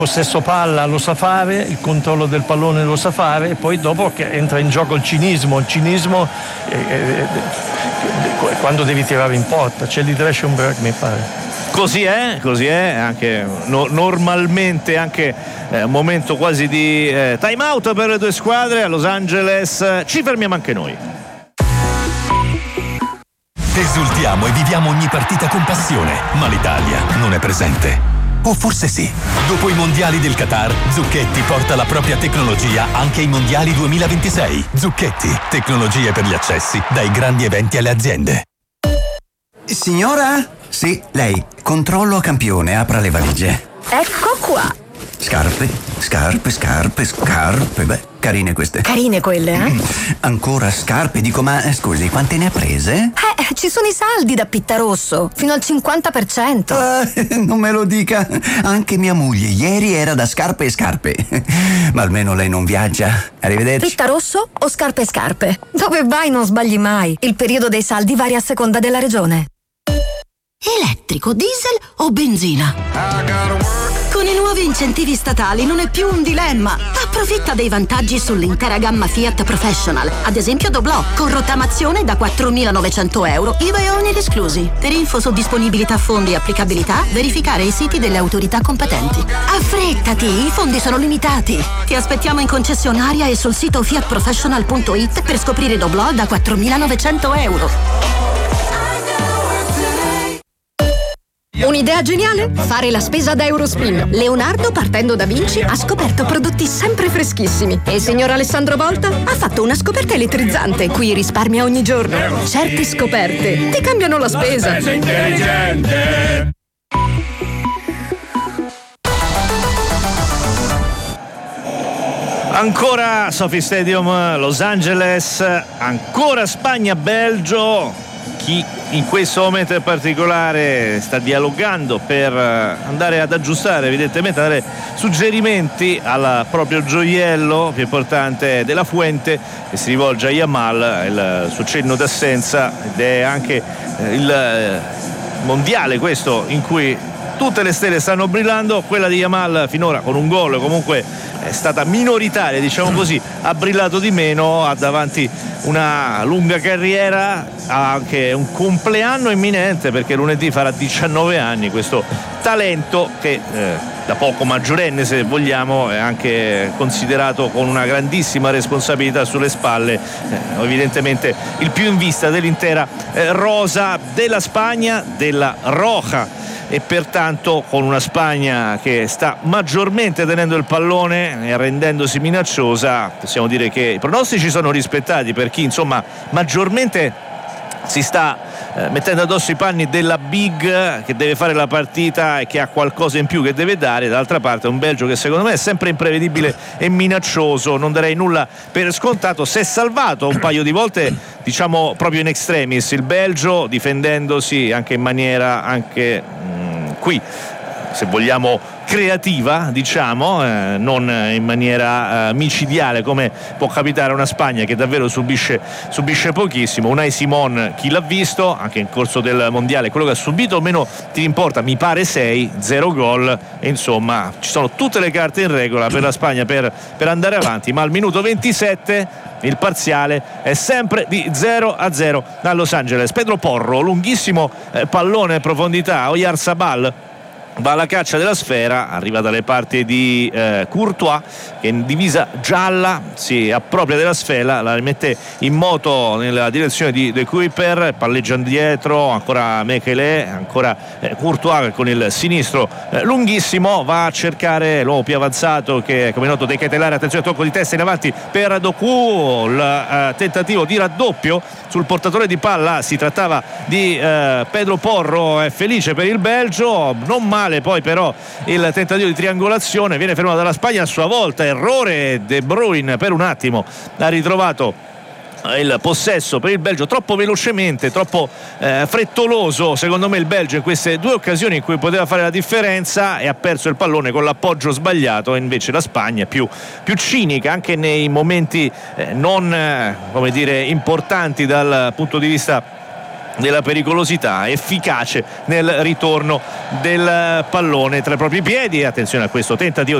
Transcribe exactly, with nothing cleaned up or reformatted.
possesso palla lo sa fare, il controllo del pallone lo sa fare, e poi dopo che entra in gioco il cinismo, il cinismo eh, eh, quando devi tirare in porta, c'è di Trashonberg mi pare. Così è, così è, anche no, normalmente anche eh, un momento quasi di eh, time out per le due squadre a Los Angeles, ci fermiamo anche noi. Esultiamo e viviamo ogni partita con passione, ma l'Italia non è presente. O forse sì. Dopo i mondiali del Qatar, Zucchetti porta la propria tecnologia anche ai mondiali duemilaventisei. Zucchetti, tecnologie per gli accessi dai grandi eventi alle aziende. Signora? Sì, lei. Controllo campione, apra le valigie. Ecco qua. Scarpe, scarpe, scarpe, scarpe. Beh, carine queste. Carine quelle, eh? Ancora scarpe, dico, ma eh, scusi, quante ne ha prese? Eh, ci sono i saldi da Pittarosso, fino al cinquanta per cento. Eh, non me lo dica. Anche mia moglie ieri era da scarpe e scarpe. Ma almeno lei non viaggia. Arrivederci. Pittarosso o scarpe e scarpe? Dove vai non sbagli mai. Il periodo dei saldi varia a seconda della regione. Elettrico, diesel o benzina? Con i nuovi incentivi statali non è più un dilemma. Approfitta dei vantaggi sull'intera gamma Fiat Professional. Ad esempio Doblò, con rottamazione da quattromilanovecento euro, I V A e oneri esclusi. Per info su disponibilità fondi e applicabilità, verificare i siti delle autorità competenti. Affrettati, i fondi sono limitati. Ti aspettiamo in concessionaria e sul sito fiat professional punto it per scoprire Doblò da quattromilanovecento euro. Un'idea geniale? Fare la spesa da Eurospin. Leonardo, partendo da Vinci, ha scoperto prodotti sempre freschissimi. E il signor Alessandro Volta ha fatto una scoperta elettrizzante, cui risparmia ogni giorno. Certe scoperte ti cambiano la spesa. La spesa intelligente. Ancora Sophie Stadium, Los Angeles, ancora Spagna-Belgio. Chi in questo momento in particolare sta dialogando per andare ad aggiustare, evidentemente dare suggerimenti al proprio gioiello più importante della Fuente, che si rivolge a Yamal, il suo cenno d'assenza, ed è anche il mondiale questo in cui tutte le stelle stanno brillando. Quella di Yamal finora con un gol comunque è stata minoritaria, diciamo così, ha brillato di meno, ha davanti una lunga carriera, ha anche un compleanno imminente perché lunedì farà diciannove anni, questo talento che eh, da poco maggiorenne, se vogliamo, è anche considerato con una grandissima responsabilità sulle spalle, eh, evidentemente il più in vista dell'intera eh, rosa della Spagna, della Roja, e pertanto con una Spagna che sta maggiormente tenendo il pallone e rendendosi minacciosa. Possiamo dire che i pronostici sono rispettati per chi insomma maggiormente si sta eh, mettendo addosso i panni della big, che deve fare la partita e che ha qualcosa in più che deve dare. D'altra parte un Belgio che secondo me è sempre imprevedibile e minaccioso, non darei nulla per scontato. Si è salvato un paio di volte, diciamo proprio in extremis, il Belgio, difendendosi anche in maniera anche mh, qui, se vogliamo, creativa, diciamo, eh, non in maniera eh, micidiale come può capitare a una Spagna che davvero subisce, subisce pochissimo. Unai Simon, chi l'ha visto anche in corso del mondiale, quello che ha subito meno ti importa, mi pare sei, zero gol, e insomma ci sono tutte le carte in regola per la Spagna per, per andare avanti, ma al minuto ventisette il parziale è sempre di zero a zero a Los Angeles. Pedro Porro, lunghissimo eh, pallone in profondità, Oyarzabal va alla caccia della sfera, arriva dalle parti di eh, Courtois, che in divisa gialla si appropria della sfera, la rimette in moto nella direzione di De Kuyper, palleggia dietro, ancora Mekele, ancora eh, Courtois con il sinistro eh, lunghissimo, va a cercare l'uomo più avanzato che, come noto, De Ketelare. Attenzione, tocco di testa in avanti per Doku, il eh, tentativo di raddoppio sul portatore di palla, si trattava di eh, Pedro Porro, è felice per il Belgio, non male poi però il tentativo di triangolazione, viene fermato dalla Spagna a sua volta, errore De Bruyne, per un attimo ha ritrovato il possesso per il Belgio troppo velocemente, troppo eh, frettoloso secondo me il Belgio in queste due occasioni in cui poteva fare la differenza, e ha perso il pallone con l'appoggio sbagliato. Invece la Spagna più, più cinica anche nei momenti eh, non eh, come dire importanti dal punto di vista della pericolosità, efficace nel ritorno del pallone tra i propri piedi. Attenzione a questo tentativo